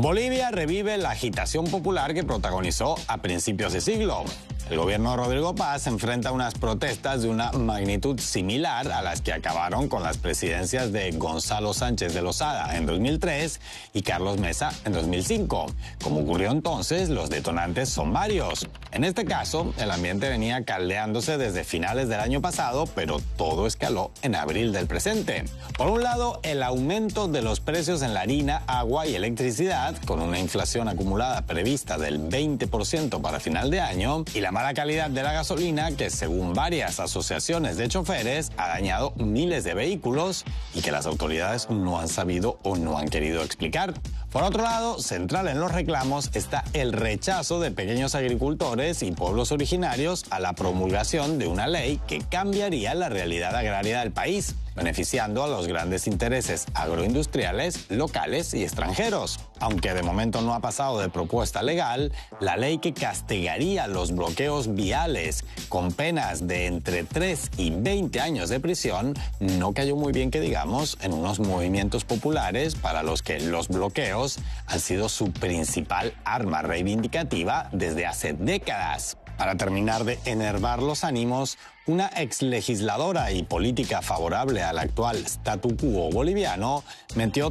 Bolivia revive la agitación popular que protagonizó a principios de siglo. El gobierno de Rodrigo Paz enfrenta unas protestas de una magnitud similar a las que acabaron con las presidencias de Gonzalo Sánchez de Lozada en 2003 y Carlos Mesa en 2005. Como ocurrió entonces, los detonantes son varios. En este caso, el ambiente venía caldeándose desde finales del año pasado, pero todo escaló en abril del presente. Por un lado, el aumento de los precios en la harina, agua y electricidad, con una inflación acumulada prevista del 20% para final de año, y la mala calidad de la gasolina que, según varias asociaciones de choferes, ha dañado miles de vehículos y que las autoridades no han sabido o no han querido explicar. Por otro lado, central en los reclamos está el rechazo de pequeños agricultores y pueblos originarios a la promulgación de una ley que cambiaría la realidad agraria del país, beneficiando a los grandes intereses agroindustriales, locales y extranjeros. Aunque de momento no ha pasado de propuesta legal, la ley que castigaría los bloqueos viales con penas de entre 3 y 20 años de prisión no cayó muy bien, que digamos, en unos movimientos populares para los que los bloqueos han sido su principal arma reivindicativa desde hace décadas. Para terminar de enervar los ánimos, una exlegisladora y política favorable al actual statu quo boliviano metió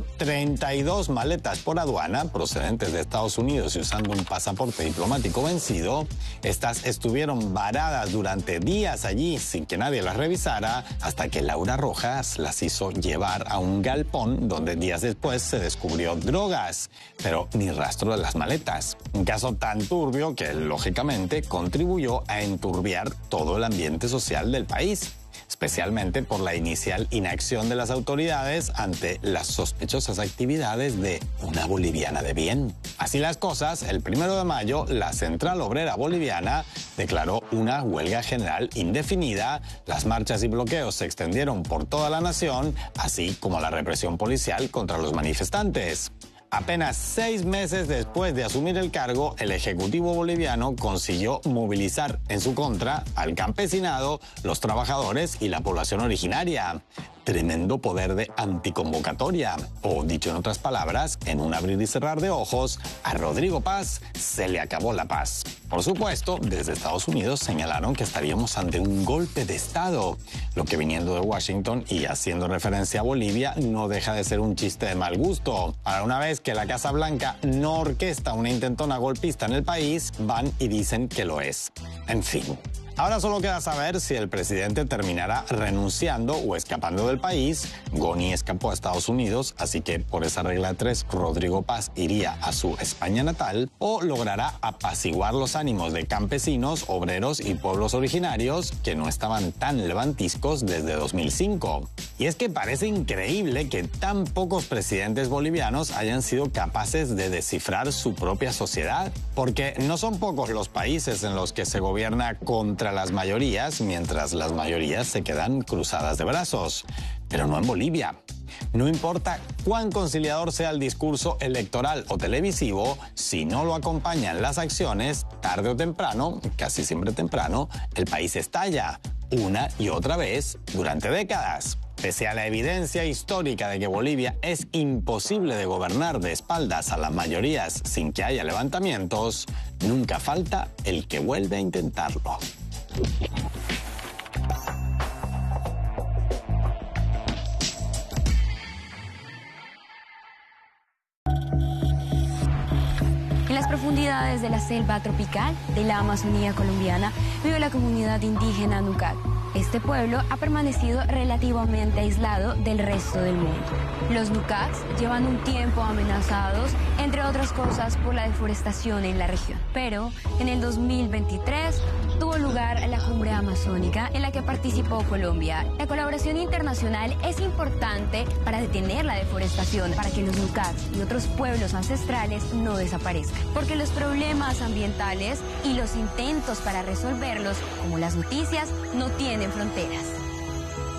32 maletas por aduana procedentes de Estados Unidos y usando un pasaporte diplomático vencido. Estas estuvieron varadas durante días allí sin que nadie las revisara, hasta que Laura Rojas las hizo llevar a un galpón donde días después se descubrió drogas, pero ni rastro de las maletas. Un caso tan turbio que, lógicamente, contribuyó a enturbiar todo el ambiente social del país, especialmente por la inicial inacción de las autoridades ante las sospechosas actividades de una boliviana de bien. Así las cosas, el 1 de mayo, la Central Obrera Boliviana declaró una huelga general indefinida, las marchas y bloqueos se extendieron por toda la nación, así como la represión policial contra los manifestantes. Apenas 6 meses después de asumir el cargo, el Ejecutivo boliviano consiguió movilizar en su contra al campesinado, los trabajadores y la población originaria. Tremendo poder de anticonvocatoria. O, dicho en otras palabras, en un abrir y cerrar de ojos, a Rodrigo Paz se le acabó la paz. Por supuesto, desde Estados Unidos señalaron que estaríamos ante un golpe de Estado, lo que, viniendo de Washington y haciendo referencia a Bolivia, no deja de ser un chiste de mal gusto. Para una vez que la Casa Blanca no orquesta una intentona golpista en el país, van y dicen que lo es. En fin. Ahora solo queda saber si el presidente terminará renunciando o escapando del país. Goni escapó a Estados Unidos, así que por esa regla 3, Rodrigo Paz iría a su España natal, o logrará apaciguar los ánimos de campesinos, obreros y pueblos originarios que no estaban tan levantiscos desde 2005. Y es que parece increíble que tan pocos presidentes bolivianos hayan sido capaces de descifrar su propia sociedad, porque no son pocos los países en los que se gobierna contra las mayorías, mientras las mayorías se quedan cruzadas de brazos. Pero no en Bolivia. No importa cuán conciliador sea el discurso electoral o televisivo, si no lo acompañan las acciones, tarde o temprano, casi siempre temprano, el país estalla, una y otra vez, durante décadas. Pese a la evidencia histórica de que Bolivia es imposible de gobernar de espaldas a las mayorías sin que haya levantamientos, nunca falta el que vuelve a intentarlo. En las profundidades de la selva tropical de la Amazonía colombiana vive la comunidad indígena Nucat. Este pueblo ha permanecido relativamente aislado del resto del mundo. Los Nucats llevan un tiempo amenazados, entre otras cosas, por la deforestación en la región. Pero en el 2023 tuvo lugar la cumbre amazónica en la que participó Colombia. La colaboración internacional es importante para detener la deforestación, para que los Nucats y otros pueblos ancestrales no desaparezcan. Porque los problemas ambientales y los intentos para resolverlos, como las noticias, no tienen fronteras.